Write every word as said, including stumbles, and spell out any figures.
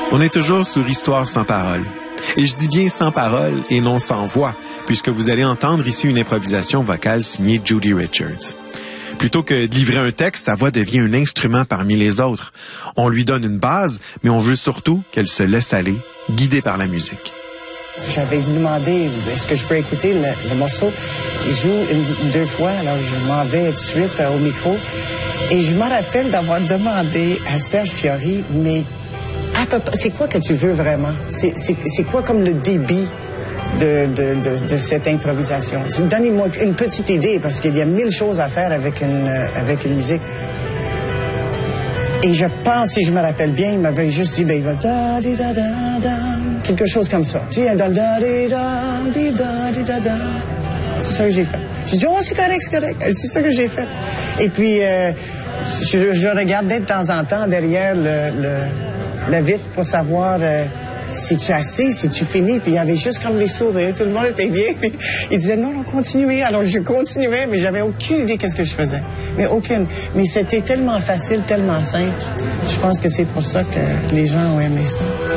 On est toujours sur Histoire sans parole. Et je dis bien sans parole et non sans voix, puisque vous allez entendre ici une improvisation vocale signée Judy Richards. Plutôt que de livrer un texte, sa voix devient un instrument parmi les autres. On lui donne une base, mais on veut surtout qu'elle se laisse aller, guidée par la musique. J'avais demandé, est-ce que je peux écouter le, le morceau? Il joue une, deux fois, alors je m'en vais tout de suite euh, au micro. Et je me rappelle d'avoir demandé à Serge Fiori, mais à peu près, c'est quoi que tu veux vraiment? C'est, c'est, c'est quoi comme le débit de, de, de, de cette improvisation? Donnez-moi une petite idée, parce qu'il y a mille choses à faire avec une, euh, avec une musique. Et je pense, si je me rappelle bien, il m'avait juste dit, ben, il va da di da da da, quelque chose comme ça. Tu sais, da da di da di da di da da. C'est ça que j'ai fait. J'ai dit, oh, c'est correct, c'est correct. C'est ça que j'ai fait. Et puis, euh, je, je regardais de temps en temps derrière le, le, le vitre pour savoir euh, si tu assez, si tu finis. Puis il y avait juste comme les sourires. Tout le monde était bien. Il disait, non, non, continuez. Alors je continuais, mais j'avais aucune idée qu'est-ce que je faisais. Mais aucune. Mais c'était tellement facile, tellement simple. Je pense que c'est pour ça que les gens ont aimé ça.